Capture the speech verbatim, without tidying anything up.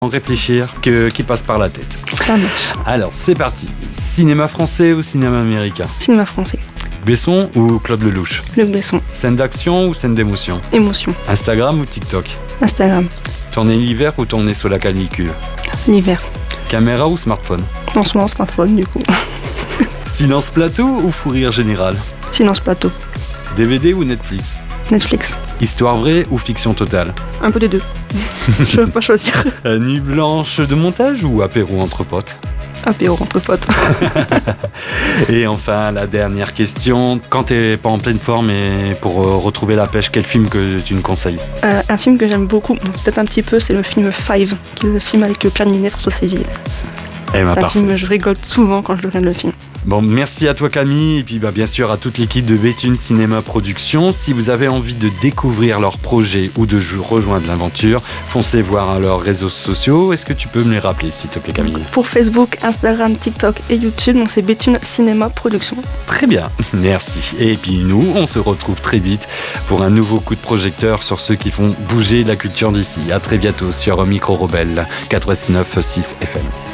réfléchir que, qui passe par la tête. Ça marche. Alors, c'est parti. Cinéma français ou cinéma américain? Cinéma français. Besson ou Claude Lelouch? Le Besson. Scène d'action ou scène d'émotion? Émotion. Instagram ou TikTok? Instagram. Tourner l'hiver ou tourner sous la canicule? L'hiver. Caméra ou smartphone? En ce moment, smartphone, du coup. Silence plateau ou fou rire général? Silence plateau. D V D ou Netflix? Netflix. Histoire vraie ou fiction totale? Un peu des deux. Je ne veux pas choisir. Euh, Nuit blanche de montage ou apéro entre potes? Apéro entre potes. Et enfin, la dernière question. Quand t'es pas en pleine forme et pour euh, retrouver la pêche, quel film que tu nous conseilles? Euh, un film que j'aime beaucoup, donc peut-être un petit peu, c'est le film Five, qui est le film avec Pierre Niney, François Civil. Eh ben, C'est un parfait. film, je rigole souvent quand je regarde le film. Bon, merci à toi Camille et puis bah, bien sûr à toute l'équipe de Béthune Cinéma Productions. Si vous avez envie de découvrir leurs projets ou de jou- rejoindre l'aventure, foncez voir leurs réseaux sociaux. Est-ce que tu peux me les rappeler s'il te plaît Camille? Pour Facebook, Instagram, TikTok et YouTube, donc c'est Béthune Cinéma Productions. Très bien, merci. Et puis nous, on se retrouve très vite pour un nouveau coup de projecteur sur ceux qui font bouger la culture d'ici. À très bientôt sur Micro Rebelle quatre-vingt-neuf virgule six F M.